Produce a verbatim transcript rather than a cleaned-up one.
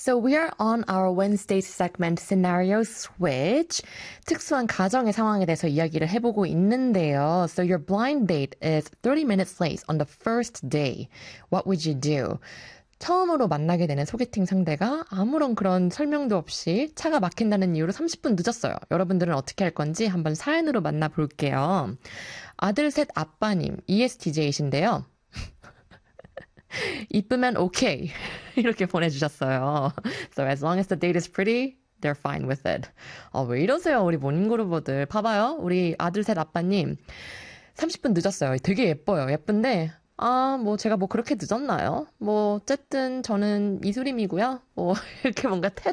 So we are on our Wednesday segment Scenario Switch. 특수한 가정의 상황에 대해서 이야기를 해보고 있는데요. So your blind date is thirty minutes late on the first day. What would you do? 처음으로 만나게 되는 소개팅 상대가 아무런 그런 설명도 없이 차가 막힌다는 이유로 삼십 분 늦었어요. 여러분들은 어떻게 할 건지 한번 사연으로 만나볼게요. 아들 셋 아빠님, 이에스티제이신데요. 이쁘면 오케이 이렇게 보내주셨어요. So as long as the date is pretty, they're fine with it. 어, 왜 이러세요 우리 모닝그루버들. 봐봐요. 우리 아들 셋 아빠님 삼십 분 늦었어요. 되게 예뻐요. 예쁜데 아, 뭐 제가 뭐 그렇게 늦었나요? 뭐 어쨌든 저는 이수림이고요. 뭐 이렇게 뭔가 태도